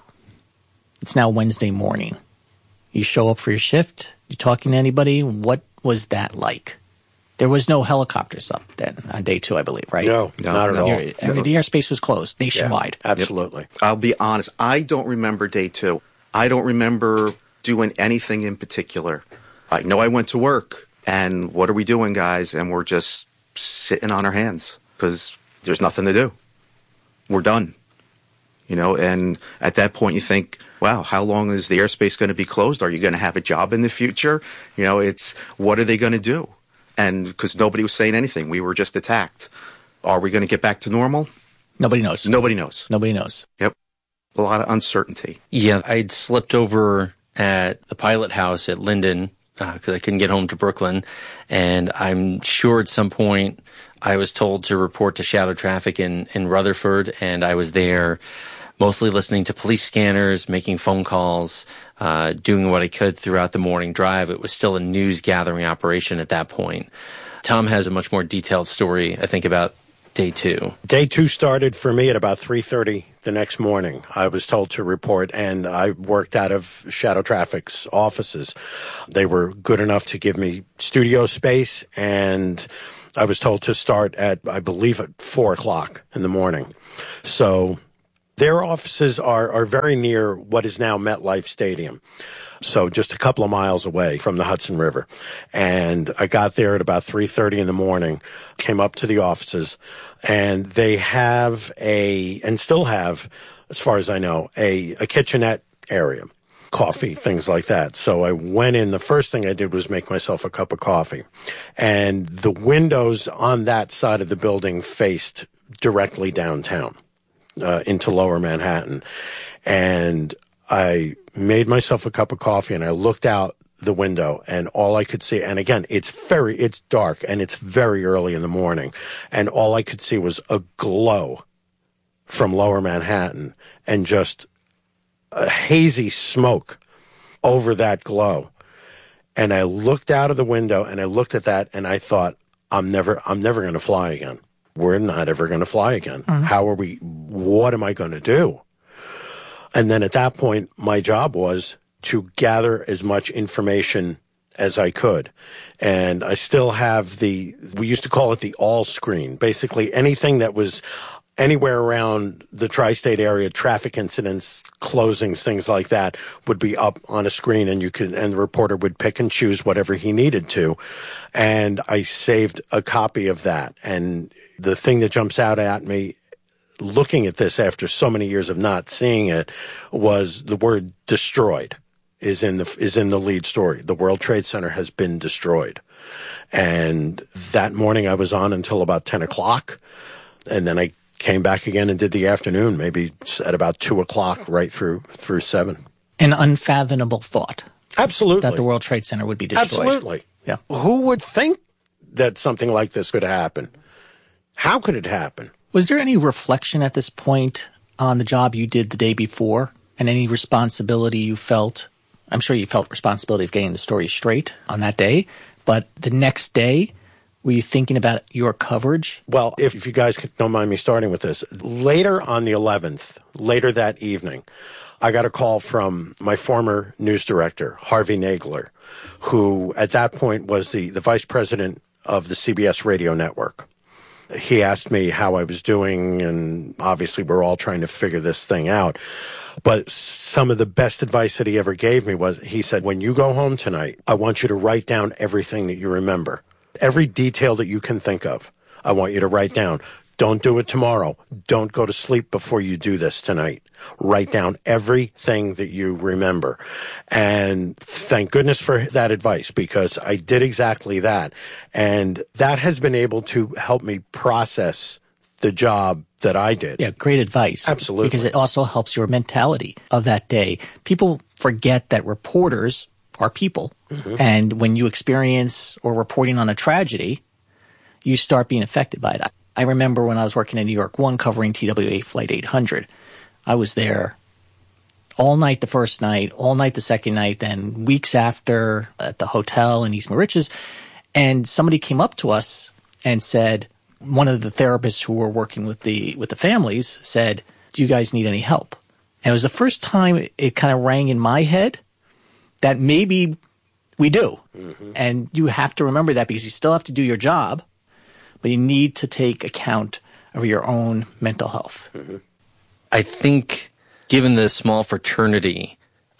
It's now Wednesday morning. You show up for your shift. You talking to anybody? What was that like? There was no helicopters up then on day two, I believe, right? No, No, not at no. all. Your- I mean, the airspace was closed nationwide. Yeah, absolutely. I'll be honest, I don't remember day two. I don't remember doing anything in particular. I know I went to work, and what are we doing, guys? And we're just sitting on our hands because there's nothing to do. We're done. You know, and at that point you think, wow, how long is the airspace going to be closed? Are you going to have a job in the future? You know, it's, what are they going to do? And because nobody was saying anything, we were just attacked. Are we going to get back to normal? Nobody knows. Nobody knows. Nobody knows. Yep. A lot of uncertainty. yeah, I'd slept over at the pilot house at Linden because uh, I couldn't get home to Brooklyn. And I'm sure at some point I was told to report to shadow traffic in, in Rutherford. And I was there mostly listening to police scanners, making phone calls, uh, doing what I could throughout the morning drive. It was still a news gathering operation at that point. Tom has a much more detailed story, I think, about day two. Day two started for me at about three thirty the next morning. I was told to report, and I worked out of Shadow Traffic's offices. They were good enough to give me studio space, and I was told to start at, I believe, at four o'clock in the morning. So their offices are, are very near what is now MetLife Stadium. So just a couple of miles away from the Hudson River. And I got there at about three thirty in the morning, came up to the offices, and they have a, and still have, as far as I know, a, a kitchenette area. Coffee, things like that. So I went in. The first thing I did was make myself a cup of coffee. And the windows on that side of the building faced directly downtown, uh, into Lower Manhattan. And I made myself a cup of coffee and I looked out the window and all I could see, and again, it's very, it's dark and it's very early in the morning. And all I could see was a glow from Lower Manhattan and just a hazy smoke over that glow. And I looked out of the window and I looked at that and I thought, I'm never, I'm never going to fly again. We're not ever going to fly again. Mm-hmm. How are we, what am I going to do? And then at that point, my job was to gather as much information as I could. And I still have the, we used to call it the all screen. Basically anything that was anywhere around the tri-state area, traffic incidents, closings, things like that would be up on a screen and you could, and the reporter would pick and choose whatever he needed to. And I saved a copy of that. And the thing that jumps out at me looking at this after so many years of not seeing it was the word destroyed is in the, is in the lead story. The World Trade Center has been destroyed. And that morning I was on until about ten o'clock. And then I came back again and did the afternoon, maybe at about two o'clock, right through through seven. An unfathomable thought. Absolutely. That the World Trade Center would be destroyed. Absolutely. Yeah. Who would think that something like this could happen? How could it happen? Was there any reflection at this point on the job you did the day before and any responsibility you felt? I'm sure you felt responsibility of getting the story straight on that day, but the next day, were you thinking about your coverage? Well, if, if you guys don't mind me starting with this, later on the eleventh, later that evening, I got a call from my former news director, Harvey Nagler, who at that point was the, the vice president of the C B S radio network. He asked me how I was doing, and obviously we're all trying to figure this thing out. But some of the best advice that he ever gave me was, he said, when you go home tonight, I want you to write down everything that you remember. Every detail that you can think of, I want you to write down. Don't do it tomorrow. Don't go to sleep before you do this tonight. Write down everything that you remember. And thank goodness for that advice, because I did exactly that. And that has been able to help me process the job that I did. Yeah, great advice. Absolutely. Because it also helps your mentality of that day. People forget that reporters are people. Mm-hmm. And when you experience or reporting on a tragedy, you start being affected by it. I remember when I was working in New York One covering T W A Flight eight hundred, I was there all night the first night, all night the second night, then weeks after at the hotel in East Moriches. And somebody came up to us and said, one of the therapists who were working with the with the families said, do you guys need any help? And it was the first time it, it kind of rang in my head that maybe we do. Mm-hmm. And you have to remember that, because you still have to do your job, but you need to take account of your own mental health. Mm-hmm. I think given the small fraternity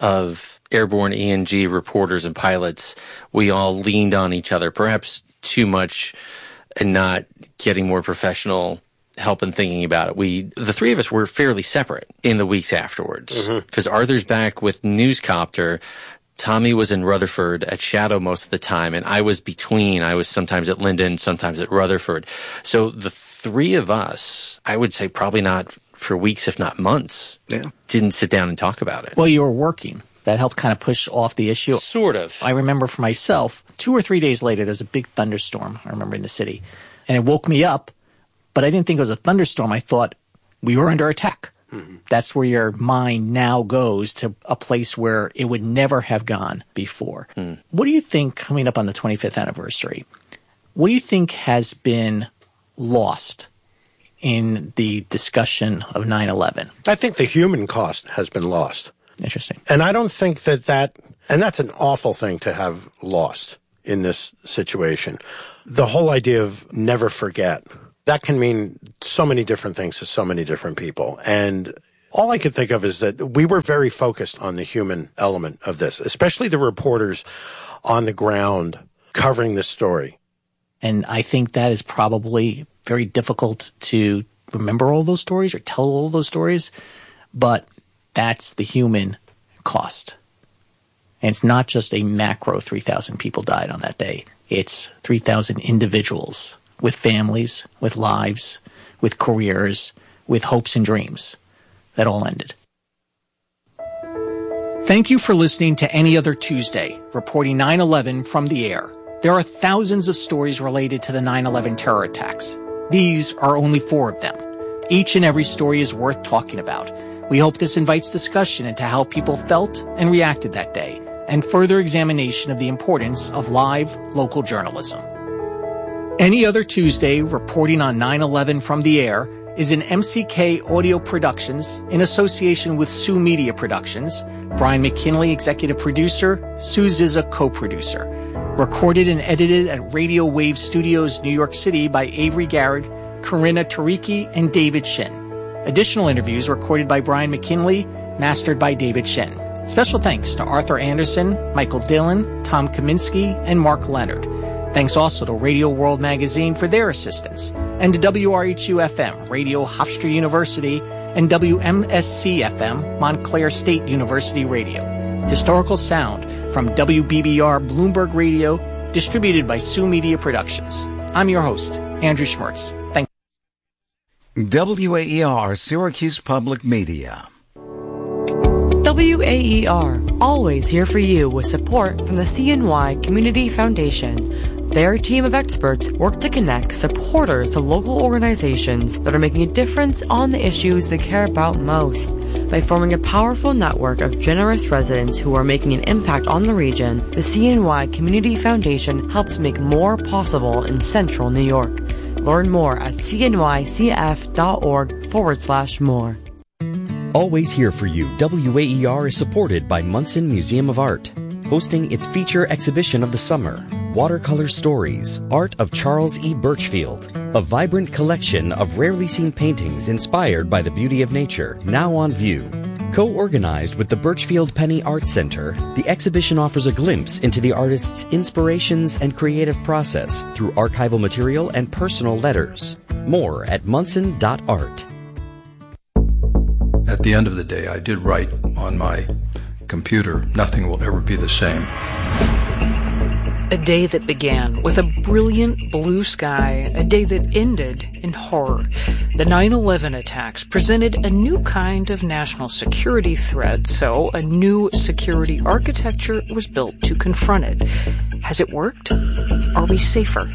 of airborne E N G reporters and pilots, we all leaned on each other, perhaps too much, and not getting more professional help and thinking about it. We, the three of us, were fairly separate in the weeks afterwards, because mm-hmm. Arthur's back with Newscopter. Tommy was in Rutherford at Shadow most of the time, and I was between. I was sometimes at Linden, sometimes at Rutherford. So the three of us, I would say probably not for weeks, if not months, yeah. didn't sit down and talk about it. Well, you were working. That helped kind of push off the issue. Sort of. I remember for myself, two or three days later, there's a big thunderstorm, I remember, in the city. And it woke me up, but I didn't think it was a thunderstorm. I thought we were under attack. Mm-hmm. That's where your mind now goes, to a place where it would never have gone before. Mm. What do you think, coming up on the twenty-fifth anniversary, what do you think has been lost in the discussion of nine eleven? I think the human cost has been lost. Interesting. And I don't think that that, and that's an awful thing to have lost. in this situation. The whole idea of never forget, that can mean so many different things to so many different people. And all I could think of is that we were very focused on the human element of this, especially the reporters on the ground covering this story. And I think that is probably very difficult to remember all those stories or tell all those stories, but that's the human cost. And it's not just a macro three thousand people died on that day. It's three thousand individuals with families, with lives, with careers, with hopes and dreams that all ended. Thank you for listening to Any Other Tuesday, reporting nine eleven from the air. There are thousands of stories related to the nine eleven terror attacks. These are only four of them. Each and every story is worth talking about. We hope this invites discussion into how people felt and reacted that day, and further examination of the importance of live, local journalism. Any Other Tuesday, reporting on nine eleven from the air, is an M C K Audio Productions in association with Sue Media Productions, Brian McKinley, executive producer, Sue Zizza, co-producer. Recorded and edited at Radio Wave Studios, New York City by Avery Garrett, Corinna Tariki, and David Shin. Additional interviews recorded by Brian McKinley, mastered by David Shin. Special thanks to Arthur Anderson, Michael Dillon, Tom Kaminsky, and Mark Leonard. Thanks also to Radio World Magazine for their assistance, and to W R H U F M, Radio Hofstra University, and W M S C F M, Montclair State University Radio. Historical sound from W B B R Bloomberg Radio, distributed by Sue Media Productions. I'm your host, Andrew Schmertz. Thank you. W A E R, Syracuse Public Media. W A E R, always here for you with support from the C N Y Community Foundation. Their team of experts work to connect supporters to local organizations that are making a difference on the issues they care about most. By forming a powerful network of generous residents who are making an impact on the region, the C N Y Community Foundation helps make more possible in central New York. Learn more at cnycf.org forward slash more. Always here for you, W A E R is supported by Munson Museum of Art, hosting its feature exhibition of the summer, Watercolor Stories, Art of Charles E. Birchfield, a vibrant collection of rarely seen paintings inspired by the beauty of nature, now on view. Co-organized with the Birchfield Penny Art Center, the exhibition offers a glimpse into the artist's inspirations and creative process through archival material and personal letters. More at munson dot art. At the end of the day, I did write on my computer, nothing will ever be the same. A day that began with a brilliant blue sky, a day that ended in horror. The nine eleven attacks presented a new kind of national security threat, so a new security architecture was built to confront it. Has it worked? Are we safer?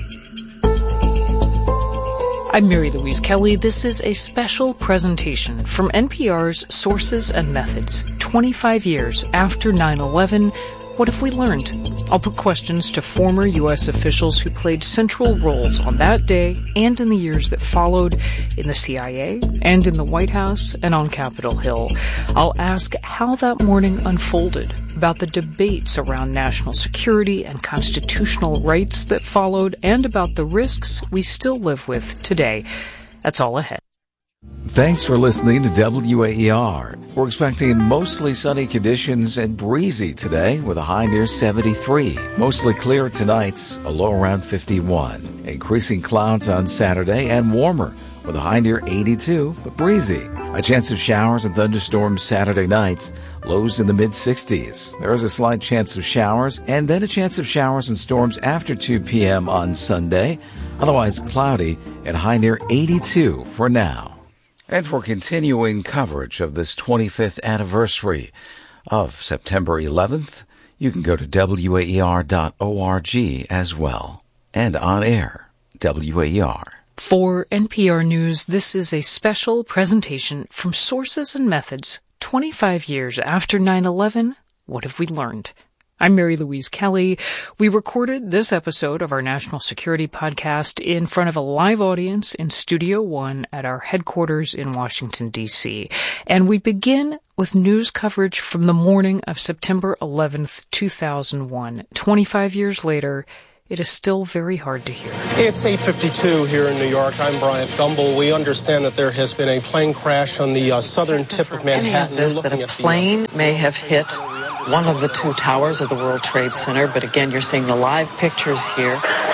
I'm Mary Louise Kelly. This is a special presentation from N P R's Sources and Methods. twenty-five years after nine eleven, what have we learned? I'll put questions to former U S officials who played central roles on that day and in the years that followed in the C I A and in the White House and on Capitol Hill. I'll ask how that morning unfolded, about the debates around national security and constitutional rights that followed, and about the risks we still live with today. That's all ahead. Thanks for listening to W A E R. We're expecting mostly sunny conditions and breezy today with a high near seventy-three. Mostly clear tonight, a low around fifty-one. Increasing clouds on Saturday and warmer with a high near eighty-two, but breezy. A chance of showers and thunderstorms Saturday nights, lows in the mid-sixties. There is a slight chance of showers and then a chance of showers and storms after two p.m. on Sunday. Otherwise cloudy and high near eighty-two for now. And for continuing coverage of this twenty-fifth anniversary of September eleventh, you can go to W A E R dot org as well. And on air, W A E R. For N P R News, this is a special presentation from Sources and Methods. twenty-five years after nine eleven, what have we learned? I'm Mary Louise Kelly. We recorded this episode of our National Security Podcast in front of a live audience in Studio One at our headquarters in Washington, D C. And we begin with news coverage from the morning of September eleventh, two thousand one. twenty-five years later, it is still very hard to hear. It's eight fifty-two here in New York. I'm Bryant Gumbel. We understand that there has been a plane crash on the uh, southern tip of Manhattan. Any of this that a plane the, uh, may have hit one of the two towers of the World Trade Center, but again, you're seeing the live pictures here.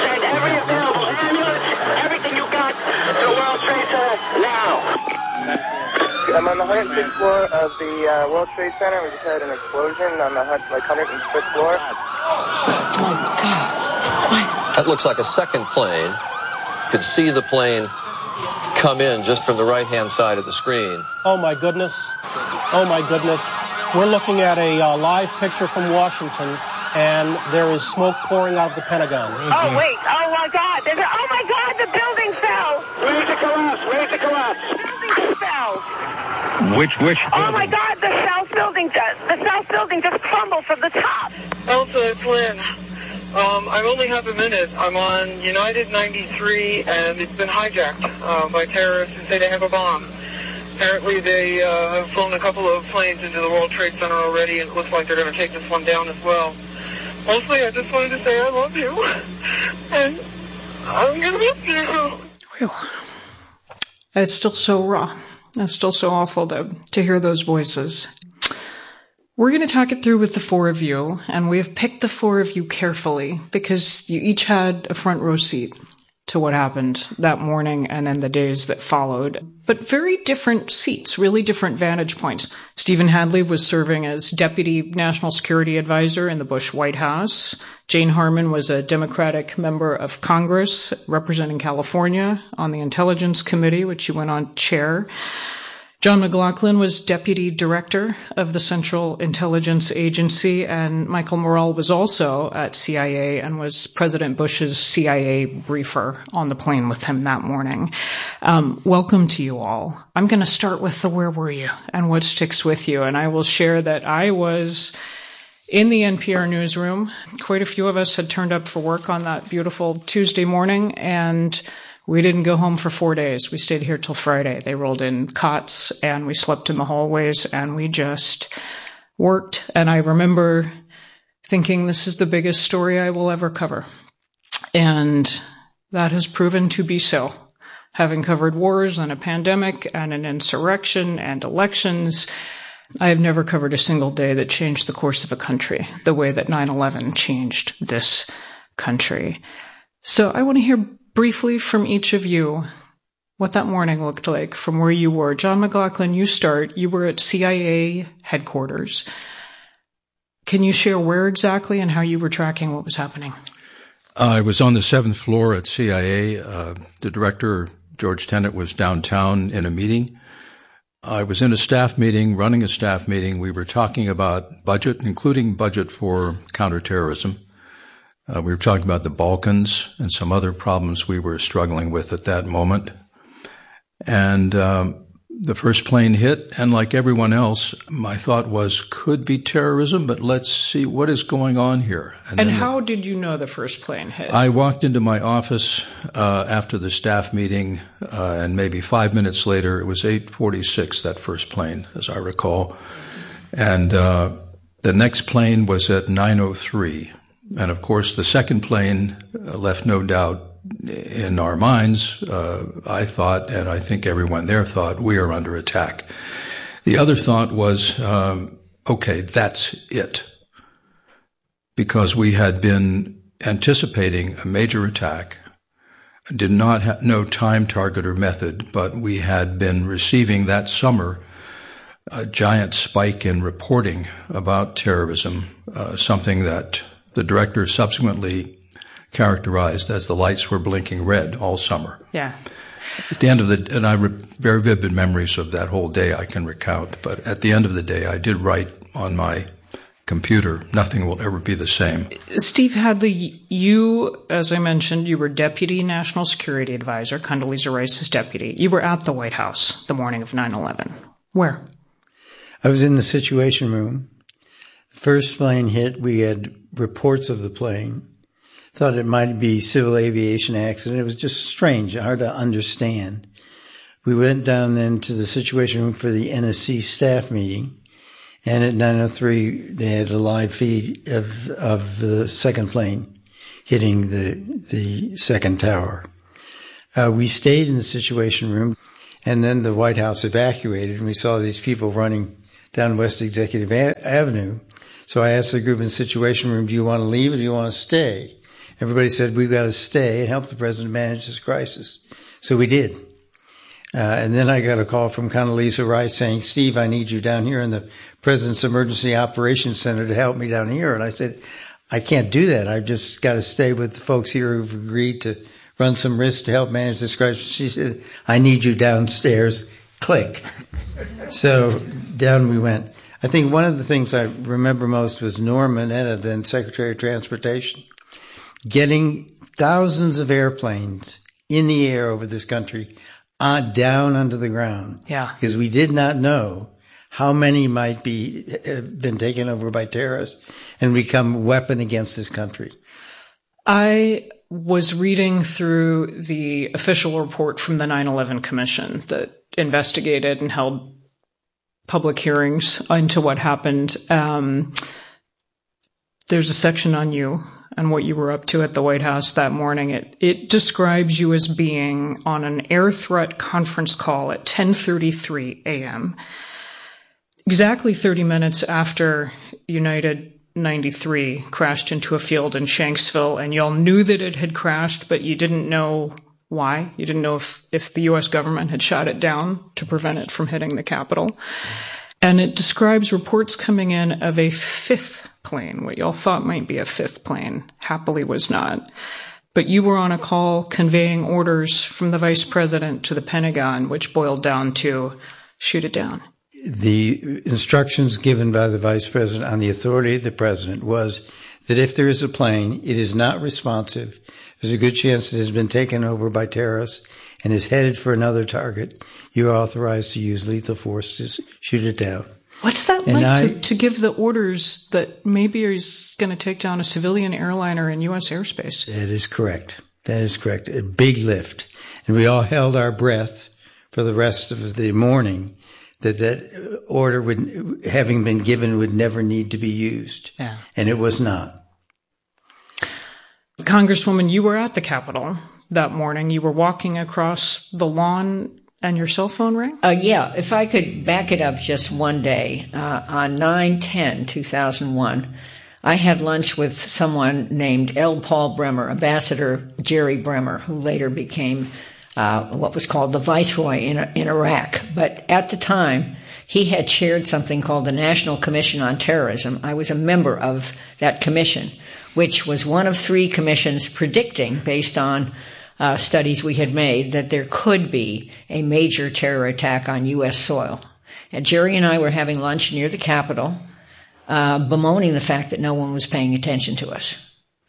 Everything you got to the World Trade Center now. I'm on the one hundred sixth floor of the uh, World Trade Center. We just had an explosion on the like one hundred fifth floor. Oh my God. That looks like a second plane. Could see the plane come in just from the right-hand side of the screen. Oh, my goodness. Oh, my goodness. We're looking at a uh, live picture from Washington, and there is smoke pouring out of the Pentagon. Mm-hmm. Oh, wait. Oh, my God. There's a, oh, my God. The building fell. Where's it collapse? Where's it collapse? The building fell. Which, which building? Oh, my God. The south building, just, the south building just crumbled from the top. Elsa, it's Lynn. Um, I only have a minute. I'm on United ninety-three, and it's been hijacked uh, by terrorists who say they have a bomb. Apparently, they uh, have flown a couple of planes into the World Trade Center already, and it looks like they're going to take this one down as well. Mostly, I just wanted to say I love you, and I'm going to miss you. Whew. It's still so raw. It's still so awful to, to hear those voices. We're going to talk it through with the four of you, and we've picked the four of you carefully because you each had a front row seat to what happened that morning and in the days that followed. But very different seats, really different vantage points. Stephen Hadley was serving as Deputy National Security Advisor in the Bush White House. Jane Harman was a Democratic member of Congress representing California on the Intelligence Committee, which she went on chair. John McLaughlin was Deputy Director of the Central Intelligence Agency, and Michael Morrell was also at C I A and was President Bush's C I A briefer on the plane with him that morning. Um, welcome to you all. I'm going to start with the where were you and what sticks with you, and I will share that I was in the N P R newsroom. Quite a few of us had turned up for work on that beautiful Tuesday morning, and we didn't go home for four days. We stayed here till Friday. They rolled in cots and we slept in the hallways and we just worked. And I remember thinking this is the biggest story I will ever cover. And that has proven to be so. Having covered wars and a pandemic and an insurrection and elections, I have never covered a single day that changed the course of a country the way that nine eleven changed this country. So I want to hear briefly from each of you what that morning looked like from where you were. John McLaughlin, you start. You were at C I A headquarters. Can you share where exactly and how you were tracking what was happening? I was on the seventh floor at C I A. Uh, the director, George Tenet, was downtown in a meeting. I was in a staff meeting, running a staff meeting. We were talking about budget, including budget for counterterrorism. Uh, we were talking about the Balkans and some other problems we were struggling with at that moment. And um, the first plane hit, and like everyone else, my thought was, could be terrorism, but let's see what is going on here. And, and how the, did you know the first plane hit? I walked into my office uh, after the staff meeting, uh, and maybe five minutes later, it was eight forty-six, that first plane, as I recall. And uh, the next plane was at nine oh three. And of course, the second plane left no doubt in our minds. Uh, I thought, and I think everyone there thought, we are under attack. The other thought was, um, okay, that's it. Because we had been anticipating a major attack, did not have no time target or method, but we had been receiving that summer a giant spike in reporting about terrorism, uh, something that the director subsequently characterized as the lights were blinking red all summer. Yeah. At the end of the, and I re, very vivid memories of that whole day I can recount, but at the end of the day, I did write on my computer, nothing will ever be the same. Steve Hadley, you, as I mentioned, you were Deputy National Security Advisor, Condoleezza Rice's deputy. You were at the White House the morning of nine eleven. Where? I was in the Situation Room. The first plane hit, we had reports of the plane. Thought it might be civil aviation accident. It was just strange, hard to understand. We went down then to the Situation Room for the N S C staff meeting. And at nine oh three, they had a live feed of of the second plane hitting the the second tower. Uh, we stayed in the Situation Room, and then the White House evacuated, and we saw these people running down West Executive a- Avenue. So I asked the group in the Situation Room, do you want to leave or do you want to stay? Everybody said, we've got to stay and help the president manage this crisis. So we did. Uh, and then I got a call from Condoleezza Rice saying, Steve, I need you down here in the President's Emergency Operations Center to help me down here. And I said, I can't do that. I've just got to stay with the folks here who've agreed to run some risks to help manage this crisis. She said, I need you downstairs. Click. So down we went. I think one of the things I remember most was Norm Mineta, then Secretary of Transportation, getting thousands of airplanes in the air over this country, uh, down under the ground. Yeah. Because we did not know how many might be have been taken over by terrorists and become a weapon against this country. I was reading through the official report from the nine eleven Commission that investigated and held public hearings into what happened. Um, there's a section on you and what you were up to at the White House that morning. It it describes you as being on an air threat conference call at ten thirty-three a.m., exactly thirty minutes after United ninety-three crashed into a field in Shanksville, and y'all knew that it had crashed, but you didn't know why. You didn't know if, if the U S government had shot it down to prevent it from hitting the Capitol. And it describes reports coming in of a fifth plane. What y'all thought might be a fifth plane happily was not. But you were on a call conveying orders from the vice president to the Pentagon, which boiled down to shoot it down. The instructions given by the vice president on the authority of the president was that if there is a plane, it is not responsive. There's a good chance it has been taken over by terrorists and is headed for another target. You are authorized to use lethal force to shoot it down. What's that and like I, to, to give the orders that maybe is going to take down a civilian airliner in U S airspace? That is correct. That is correct. A big lift. And we all held our breath for the rest of the morning that that order would, having been given, would never need to be used. Yeah. And it was not. Congresswoman, you were at the Capitol that morning. You were walking across the lawn and your cell phone rang? Uh, yeah, if I could back it up just one day. Uh, on nine ten two thousand one, I had lunch with someone named L. Paul Bremer, Ambassador Jerry Bremer, who later became uh, what was called the Viceroy in, in Iraq. But at the time, he had chaired something called the National Commission on Terrorism. I was a member of that commission, which was one of three commissions predicting, based on uh, studies we had made, that there could be a major terror attack on U S soil. And Jerry and I were having lunch near the Capitol, uh, bemoaning the fact that no one was paying attention to us.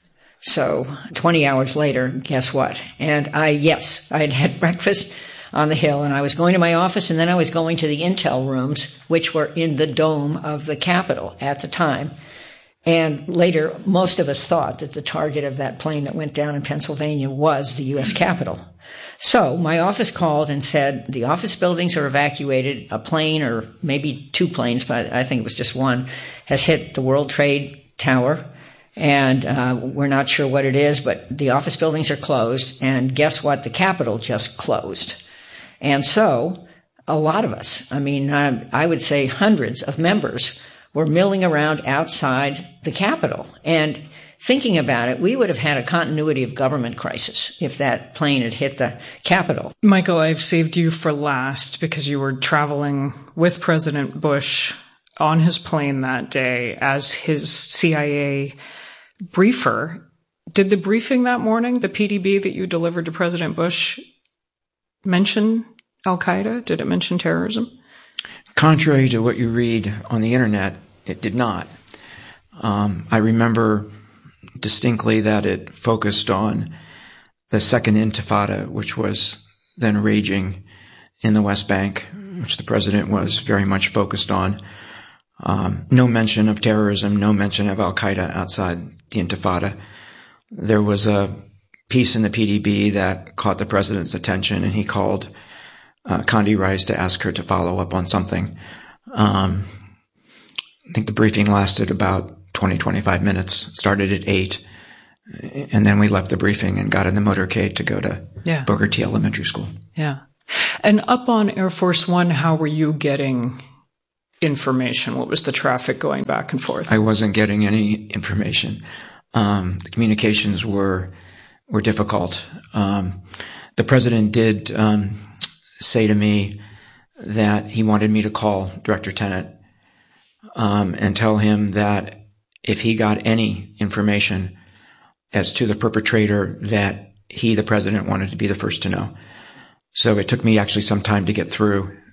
So twenty hours later, guess what? And I, yes, I had had breakfast on the Hill, and I was going to my office, and then I was going to the intel rooms, which were in the dome of the Capitol at the time. And later, most of us thought that the target of that plane that went down in Pennsylvania was the U S Capitol. So my office called and said, the office buildings are evacuated. A plane, or maybe two planes, but I think it was just one, has hit the World Trade Tower. And uh, we're not sure what it is, but the office buildings are closed. And guess what? The Capitol just closed. And so a lot of us, I mean, uh, I would say hundreds of members, were milling around outside the Capitol. And thinking about it, we would have had a continuity of government crisis if that plane had hit the Capitol. Michael, I've saved you for last because you were traveling with President Bush on his plane that day as his C I A briefer. Did the briefing that morning, the P D B that you delivered to President Bush, mention Al-Qaeda? Did it mention terrorism? Contrary to what you read on the internet, it did not. Um, I remember distinctly that it focused on the second intifada, which was then raging in the West Bank, which the president was very much focused on. Um, no mention of terrorism, no mention of Al-Qaeda outside the intifada. There was a piece in the P D B that caught the president's attention, and he called uh, Condi Rice to ask her to follow up on something. Um, I think the briefing lasted about twenty, twenty-five minutes. It started at eight. And then we left the briefing and got in the motorcade to go to yeah. Booker T Elementary School. Yeah. And up on Air Force One, how were you getting information? What was the traffic going back and forth? I wasn't getting any information. Um, the communications were were difficult. Um, the president did um, say to me that he wanted me to call Director Tenet um, and tell him that if he got any information as to the perpetrator, that he, the president, wanted to be the first to know. So it took me actually some time to get through